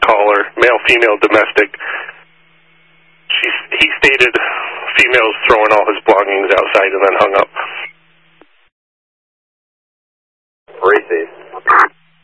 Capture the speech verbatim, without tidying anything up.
caller, male, female, domestic. She, he stated females throwing all his belongings outside and then hung up. Racist.